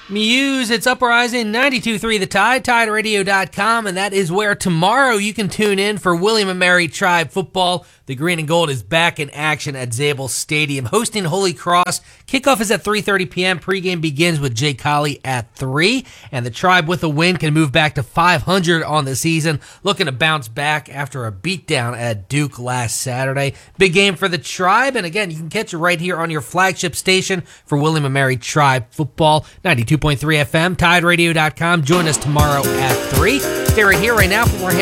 Muse, it's Uprising 92.3 The Tide, TideRadio.com, and that is where tomorrow you can tune in for William & Mary Tribe football. The Green and Gold is back in action at Zabel Stadium, hosting Holy Cross. Kickoff is at 3:30 p.m. Pregame begins with Jay Colley at 3, and the Tribe with a win can move back to 500 on the season, looking to bounce back after a beatdown at Duke last Saturday. Big game for the Tribe, and again, you can catch it right here on your flagship station for William & Mary Tribe football, 92.3 FM, TideRadio.com. Join us tomorrow at 3. Stay right here right now for more